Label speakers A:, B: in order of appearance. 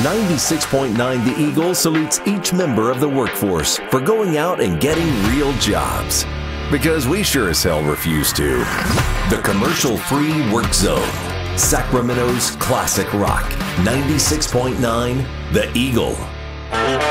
A: 96.9 The Eagle salutes each member of the workforce for going out and getting real jobs. Because we sure as hell refuse to. The commercial-free work zone. Sacramento's classic rock. 96.9 The Eagle.